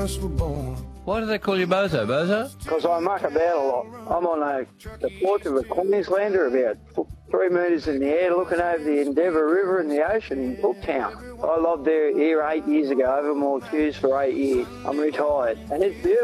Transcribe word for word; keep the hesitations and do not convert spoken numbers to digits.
us were born. Why do they call you Bozo, Bozo? Because I muck about a lot. I'm on a, the fourth of a Queenslander, about three metres in the air, looking over the Endeavour River and the ocean in Cooktown. I lived there here eight years ago, over Maltese for eight years. I'm retired, and it's beautiful.